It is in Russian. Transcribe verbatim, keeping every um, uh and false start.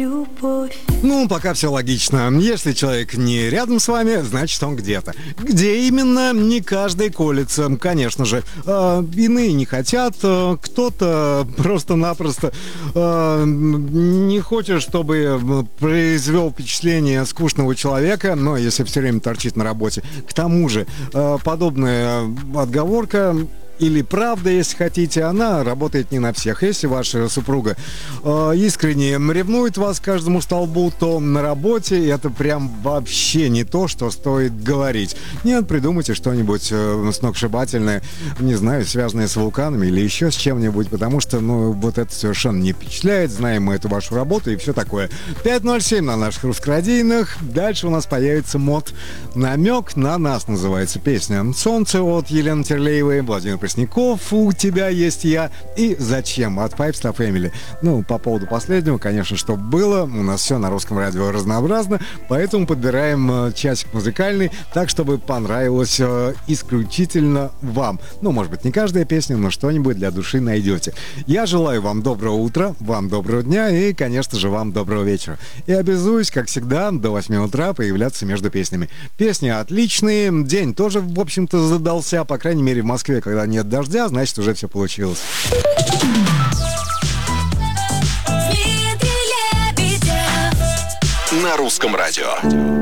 Ну, пока все логично. Если человек не рядом с вами, значит, он где-то. Где именно, не каждый колется, конечно же. Э, иные не хотят, э, кто-то просто-напросто э, не хочет, чтобы произвел впечатление скучного человека, но если все время торчит на работе. К тому же, э, подобная отговорка... или правда, если хотите, она работает не на всех. Если ваша супруга э, искренне ревнует вас к каждому столбу, то на работе это прям вообще не то, что стоит говорить. Нет, придумайте что-нибудь э, сногсшибательное, не знаю, связанное с вулканами или еще с чем-нибудь, потому что, ну, вот это совершенно не впечатляет. Знаем мы эту вашу работу и все такое. пять ноль семь на наших русскорадийных. Дальше у нас появится мод «Намек на нас» называется песня. «Солнце» от Елены Терлеевой, Владимир Пресняков, «У тебя есть я» и «Зачем» от Five Star Family. Ну, по поводу последнего, конечно, что было, у нас все на русском радио разнообразно, поэтому подбираем э, часик музыкальный так, чтобы понравилось э, исключительно вам. Ну, может быть, не каждая песня, но что-нибудь для души найдете. Я желаю вам доброго утра, вам доброго дня и, конечно же, вам доброго вечера. И обязуюсь, как всегда, до восьми утра появляться между песнями. Песни отличные, день тоже, в общем-то, задался, по крайней мере, в Москве, когда нет дождя, значит, уже все получилось. На русском радио.